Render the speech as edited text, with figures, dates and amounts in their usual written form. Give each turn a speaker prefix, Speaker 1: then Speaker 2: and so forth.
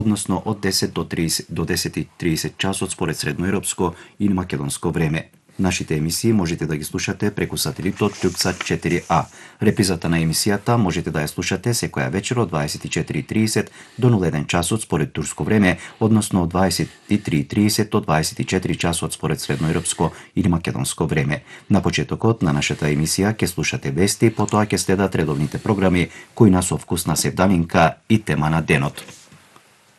Speaker 1: односно од 10 до 10:30 часот според средноевропско и македонско време. Нашите емисии можете да ги слушате преку сателитот Љупца 4А. Репризата на емисијата можете да ја слушате секоја вечер од 24:30 до 01 часот според турско време, односно од 23:30 до 24 часот според средноевропско или македонско време. На почетокот на нашата емисија ќе слушате вести, потоа ќе следат редовните програми кои на со вкус на севдалинка и тема на денот.